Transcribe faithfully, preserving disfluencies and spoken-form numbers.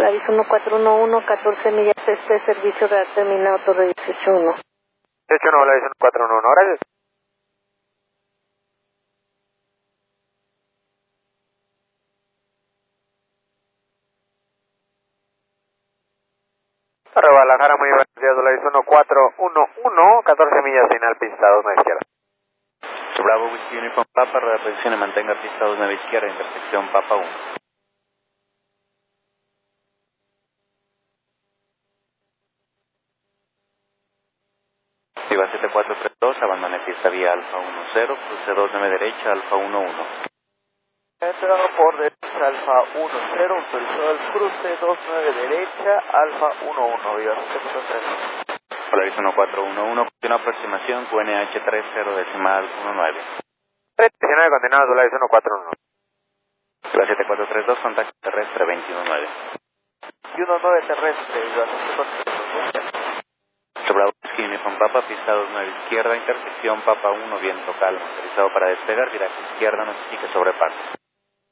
Polaris uno cuatro uno uno, catorce millas este, servicio real terminado, Torre dieciocho uno. dieciocho uno, Polaris uno cuatro uno uno, gracias. Para Guadalajara, muy buenos días, Polaris uno cuatro uno uno, catorce millas final, pista dos, nueve izquierda. Bravo, Whisky Uniform Papa, reposición y mantenga pista dos, nueve izquierda, intersección Papa uno. Viva siete cuatro tres dos, abandone pista vía Alfa uno cero, cruce dos nueve derecha, Alfa uno uno. Entrado por derecha, Alfa uno cero, autorizado el cruce dos nueve derecha, Alfa uno uno, viva siete cuatro tres dos. Polaris uno cuatro uno uno, continua aproximación, Q N H tres cero decimal uno nueve. treinta y nueve continuados, Polaris uno cuatro uno. Viva siete cuatro tres dos, contacto terrestre veintiuno nueve. Y uno nueve terrestre, viva siete cuatro tres dos. Bravo, Whisky Uniform Papa, pista dos nueve izquierda, intersección Papa uno, viento calmo, autorizado para despegar, viraje izquierda, notifique sobrepaso.